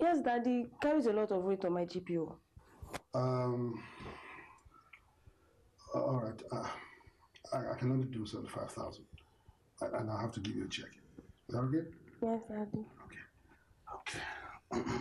Yes, Daddy, carries a lot of weight on my GPO. Um, all right. I can only do 75,000. And I'll have to give you a check. Is that okay? Yes, Daddy. Okay. Okay.